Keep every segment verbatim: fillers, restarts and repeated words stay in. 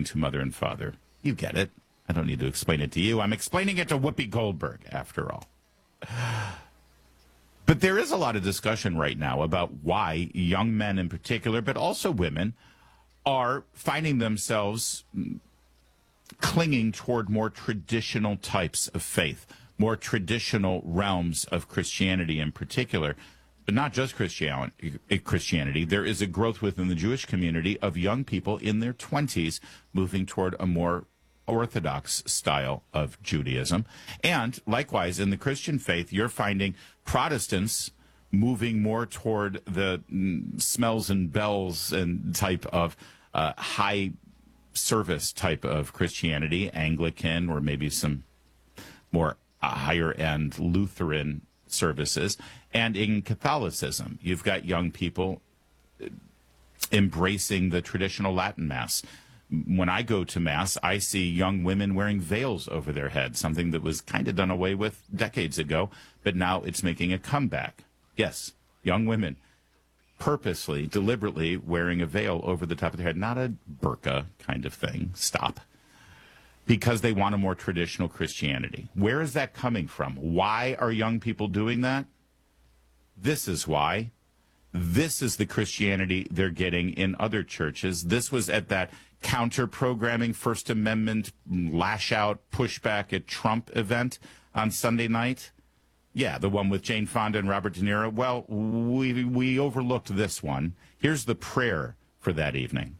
according to mother and father. You get it. I don't need to explain it to you. I'm explaining it to Whoopi Goldberg, after all. But there is a lot of discussion right now about why young men in particular, but also women, are finding themselves clinging toward more traditional types of faith, more traditional realms of Christianity in particular. But not just Christianity. Christianity. There is a growth within the Jewish community of young people in their twenties moving toward a more Orthodox style of Judaism. And likewise, in the Christian faith, you're finding Protestants moving more toward the mm, smells and bells and type of uh, high service type of Christianity, Anglican, or maybe some more uh, higher end Lutheran services. And in Catholicism, you've got young people embracing the traditional Latin Mass. When I go to Mass, I see young women wearing veils over their heads, something that was kind of done away with decades ago, but now it's making a comeback. Yes, young women purposely, deliberately wearing a veil over the top of their head, not a burqa kind of thing. Stop. Because they want a more traditional Christianity. Where is that coming from? Why are young people doing that? This is why. This is the Christianity they're getting in other churches. This was at that counter-programming First Amendment lash-out pushback at Trump event on Sunday night. Yeah, the one with Jane Fonda and Robert De Niro. Well, we we overlooked this one. Here's the prayer for that evening.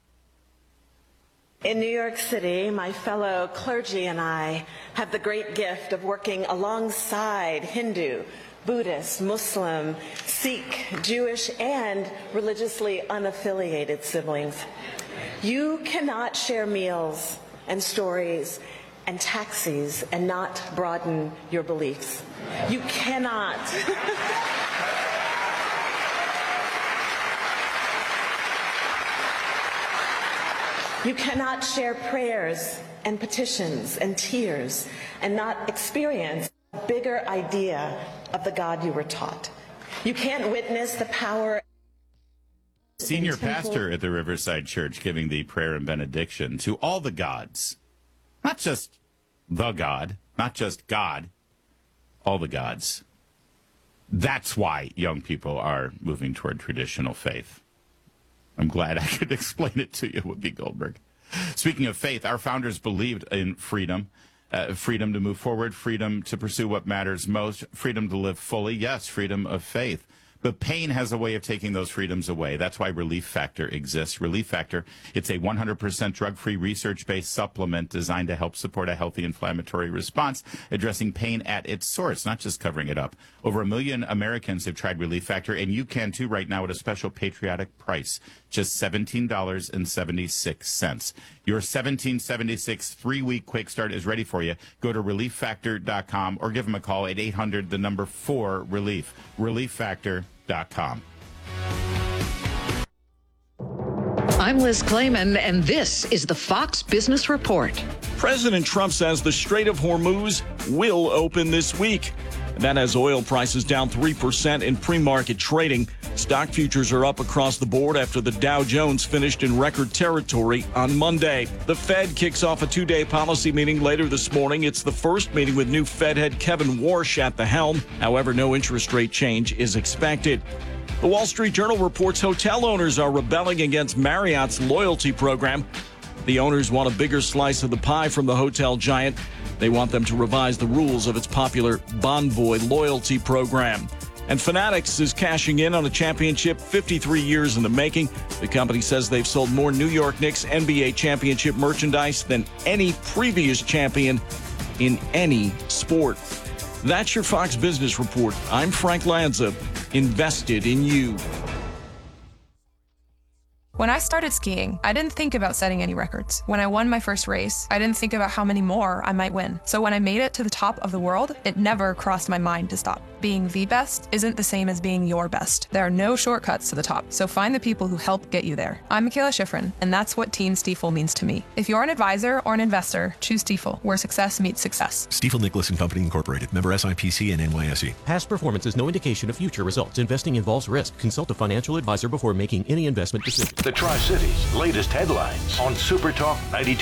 In New York City, my fellow clergy and I have the great gift of working alongside Hindu, Buddhist, Muslim, Sikh, Jewish, and religiously unaffiliated siblings. You cannot share meals and stories and taxis and not broaden your beliefs. You cannot. You cannot share prayers and petitions and tears and not experience a bigger idea of the God you were taught. You can't witness the power. Senior pastor at the Riverside Church giving the prayer and benediction to all the gods. Not just the God, not just God, all the gods. That's why young people are moving toward traditional faith. I'm glad I could explain it to you, Whoopi Goldberg. Speaking of faith, our founders believed in freedom. Uh, freedom to move forward, freedom to pursue what matters most, freedom to live fully, yes, freedom of faith. But pain has a way of taking those freedoms away. That's why Relief Factor exists. Relief Factor, it's a one hundred percent drug-free, research-based supplement designed to help support a healthy inflammatory response, addressing pain at its source, not just covering it up. Over a million Americans have tried Relief Factor, and you can too right now at a special patriotic price, just seventeen dollars and seventy-six cents. Your seventeen seventy-six three-week quick start is ready for you. Go to relief factor dot com or give them a call at eight hundred, the number four, relief. relief factor dot com. I'm Liz Clayman, and this is the Fox Business Report. President Trump says the Strait of Hormuz will open this week. That has oil prices down three percent in pre-market trading. Stock futures are up across the board after the Dow Jones finished in record territory on Monday. The Fed kicks off a two-day policy meeting later this morning. It's the first meeting with new Fed head Kevin Warsh at the helm. However, no interest rate change is expected. The Wall Street Journal reports hotel owners are rebelling against Marriott's loyalty program. The owners want a bigger slice of the pie from the hotel giant. They want them to revise the rules of its popular Bonvoy loyalty program. And Fanatics is cashing in on a championship fifty-three years in the making. The company says they've sold more New York Knicks N B A championship merchandise than any previous champion in any sport. That's your Fox Business Report. I'm Frank Lanza, invested in you. When I started skiing, I didn't think about setting any records. When I won my first race, I didn't think about how many more I might win. So when I made it to the top of the world, it never crossed my mind to stop. Being the best isn't the same as being your best. There are no shortcuts to the top, so find the people who help get you there. I'm Michaela Schifrin, and that's what Team Stiefel means to me. If you're an advisor or an investor, choose Stiefel, where success meets success. Stiefel Nicholas and Company Incorporated, member S I P C and N Y S E. Past performance is no indication of future results. Investing involves risk. Consult a financial advisor before making any investment decision. The Tri-Cities' latest headlines on Super Talk ninety-two.